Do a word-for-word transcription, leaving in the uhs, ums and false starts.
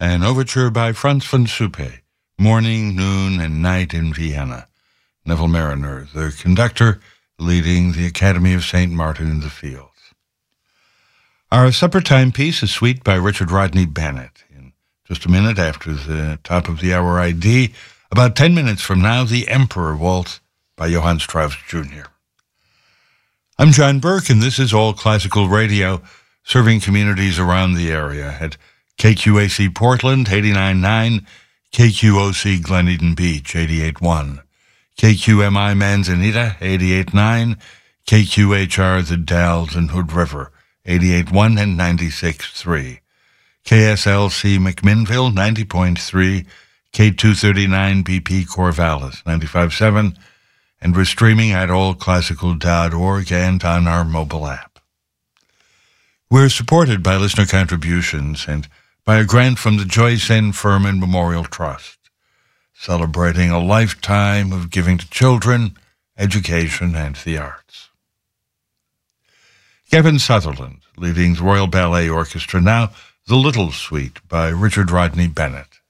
an overture by Franz von Suppe, Morning, Noon, and Night in Vienna. Neville Mariner, the conductor, leading the Academy of Saint Martin in the Fields. Our supper time piece is Suite by Richard Rodney Bennett. In just a minute after the top of the hour I D, about ten minutes from now, The Emperor Waltz by Johann Strauss Junior I'm John Burke, and this is All Classical Radio, serving communities around the area at K Q A C Portland, eighty-nine point nine, K Q O C Glen Eden Beach, eighty-eight point one, K Q M I Manzanita, eighty-eight point nine, K Q H R The Dalles and Hood River, eighty-eight point one and ninety-six point three, K S L C McMinnville, ninety point three, K two thirty-nine B P Corvallis, ninety-five point seven, and we're streaming at all classical dot org and on our mobile app. We're supported by listener contributions and by a grant from the Joyce N. Furman Memorial Trust, celebrating a lifetime of giving to children, education, and the arts. Kevin Sutherland, leading the Royal Ballet Orchestra, now The Little Suite by Richard Rodney Bennett.